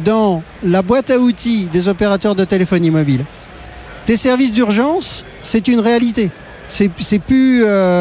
dans la boîte à outils des opérateurs de téléphonie mobile. Des services d'urgence, c'est une réalité. C'est plus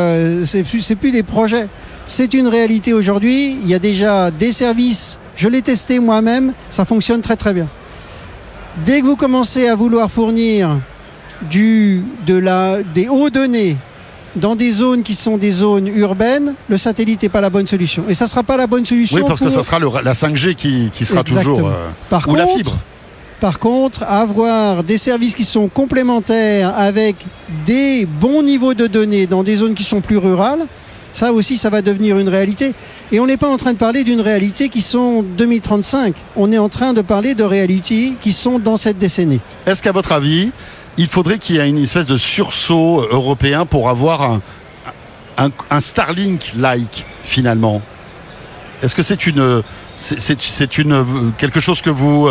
des projets. C'est une réalité aujourd'hui. Il y a déjà des services, je l'ai testé moi-même, ça fonctionne très très bien. Dès que vous commencez à vouloir fournir des hauts données dans des zones qui sont des zones urbaines, le satellite n'est pas la bonne solution. Et ça ne sera pas la bonne solution. Oui, parce que ça sera la 5G qui sera toujours... ou la fibre. Par contre, avoir des services qui sont complémentaires avec des bons niveaux de données dans des zones qui sont plus rurales, ça aussi, ça va devenir une réalité. Et on n'est pas en train de parler d'une réalité qui sont 2035. On est en train de parler de réalités qui sont dans cette décennie. Est-ce qu'à votre avis, il faudrait qu'il y ait une espèce de sursaut européen pour avoir un Starlink-like, finalement? Est-ce que c'est quelque chose que vous...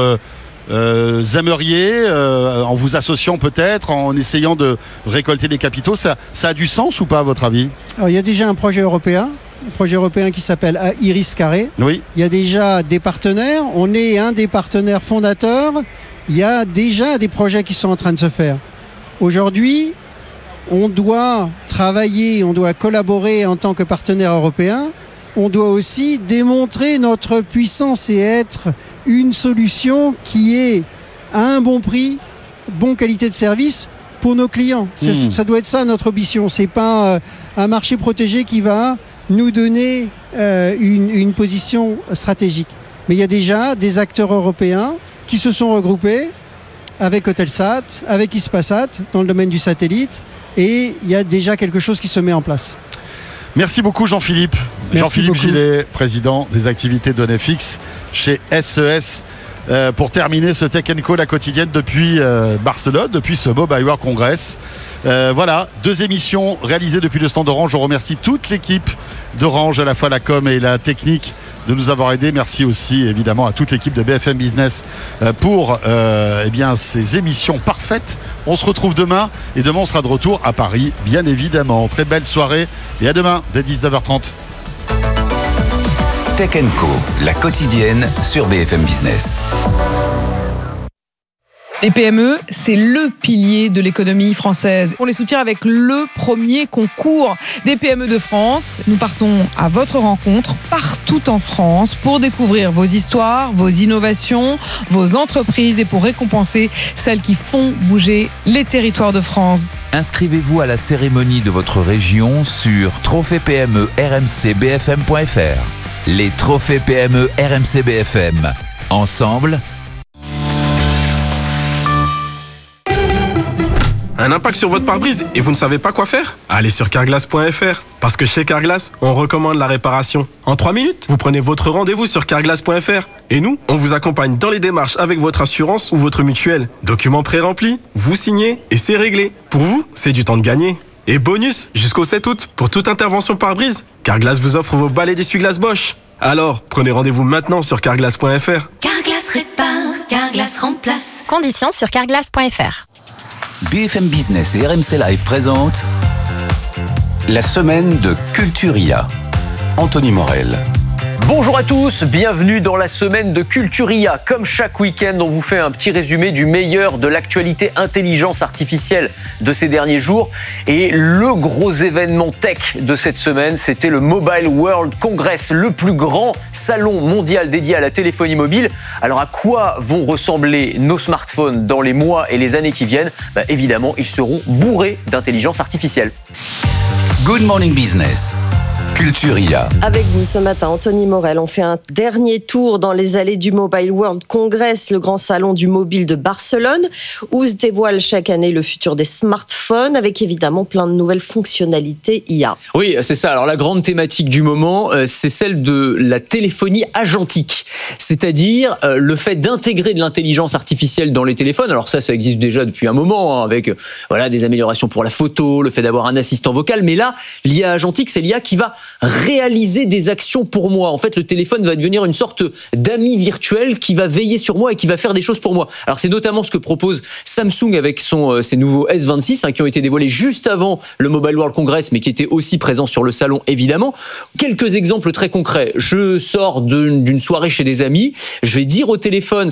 aimeriez, en vous associant peut-être, en essayant de récolter des capitaux, ça a du sens ou pas à votre avis? Alors, il y a déjà un projet européen qui s'appelle Iris Carré. Oui. Il y a déjà des partenaires, on est un des partenaires fondateurs, il y a déjà des projets qui sont en train de se faire. Aujourd'hui, on doit travailler, on doit collaborer en tant que partenaire européen, on doit aussi démontrer notre puissance et être une solution qui est à un bon prix, bonne qualité de service pour nos clients. Ça doit être ça notre ambition. C'est pas un marché protégé qui va nous donner une position stratégique. Mais il y a déjà des acteurs européens qui se sont regroupés avec Eutelsat, avec Hispasat dans le domaine du satellite, et il y a déjà quelque chose qui se met en place. Merci beaucoup Jean-Philippe. Jean-Philippe Gillet, président des activités données fixes chez SES. Pour terminer ce Tech & Co, la quotidienne depuis Barcelone, depuis ce Mobile World Congress. Voilà, 2 émissions réalisées depuis le stand d'Orange. Je remercie toute l'équipe d'Orange, à la fois la com et la technique, de nous avoir aidés. Merci aussi évidemment à toute l'équipe de BFM Business pour ces émissions parfaites. On se retrouve demain, et demain on sera de retour à Paris, bien évidemment. Très belle soirée et à demain dès 19h30. Tech & Co, la quotidienne sur BFM Business. Les PME, c'est le pilier de l'économie française. On les soutient avec le premier concours des PME de France. Nous partons à votre rencontre partout en France pour découvrir vos histoires, vos innovations, vos entreprises et pour récompenser celles qui font bouger les territoires de France. Inscrivez-vous à la cérémonie de votre région sur trophée PME rmcbfm.fr. Les trophées PME RMC BFM. Ensemble, un impact sur votre pare-brise et vous ne savez pas quoi faire? Allez sur carglass.fr. Parce que chez Carglass, on recommande la réparation. En 3 minutes, vous prenez votre rendez-vous sur carglass.fr. Et nous, on vous accompagne dans les démarches avec votre assurance ou votre mutuelle. Documents pré-remplis, vous signez et c'est réglé. Pour vous, c'est du temps de gagner. Et bonus, jusqu'au 7 août, pour toute intervention pare-brise, Carglass vous offre vos balais d'essuie-glace Bosch. Alors, prenez rendez-vous maintenant sur carglass.fr. Carglass répare, Carglass remplace. Conditions sur carglass.fr. BFM Business et RMC Live présentent la semaine de Culturia. Anthony Morel. Bonjour à tous, bienvenue dans la semaine de Culturia. Comme chaque week-end, on vous fait un petit résumé du meilleur de l'actualité intelligence artificielle de ces derniers jours. Et le gros événement tech de cette semaine, c'était le Mobile World Congress, le plus grand salon mondial dédié à la téléphonie mobile. Alors à quoi vont ressembler nos smartphones dans les mois et les années qui viennent? Évidemment, ils seront bourrés d'intelligence artificielle. Good Morning Business. Culturia. Avec vous ce matin, Anthony Morel, on fait un dernier tour dans les allées du Mobile World Congress, le grand salon du mobile de Barcelone, où se dévoile chaque année le futur des smartphones, avec évidemment plein de nouvelles fonctionnalités IA. Oui, c'est ça. Alors la grande thématique du moment, c'est celle de la téléphonie agentique, c'est-à-dire le fait d'intégrer de l'intelligence artificielle dans les téléphones. Alors ça existe déjà depuis un moment, avec des améliorations pour la photo, le fait d'avoir un assistant vocal, mais là, l'IA agentique, c'est l'IA qui va réaliser des actions pour moi. En fait, le téléphone va devenir une sorte d'ami virtuel qui va veiller sur moi et qui va faire des choses pour moi. Alors, c'est notamment ce que propose Samsung avec ses nouveaux S26 qui ont été dévoilés juste avant le Mobile World Congress, mais qui étaient aussi présents sur le salon, évidemment. Quelques exemples très concrets. Je sors d'une soirée chez des amis. Je vais dire au téléphone,